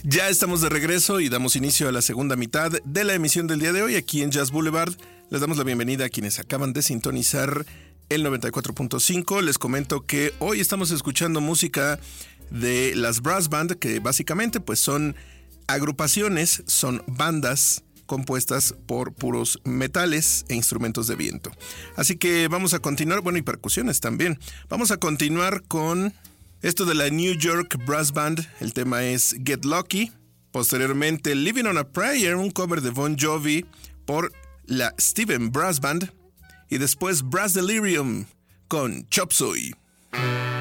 Ya estamos de regreso y damos inicio a la segunda mitad de la emisión del día de hoy aquí en Jazz Boulevard. Les damos la bienvenida a quienes acaban de sintonizar el 94.5. Les comento que hoy estamos escuchando música de las brass band, que básicamente pues son agrupaciones, son bandas compuestas por puros metales e instrumentos de viento. Así que vamos a continuar, bueno, y percusiones también. Vamos a continuar con esto de la New York Brass Band. El tema es Get Lucky. Posteriormente, Living on a Prayer, un cover de Bon Jovi por la Steven Brass Band. Y después Brass Delirium con Chop Suey.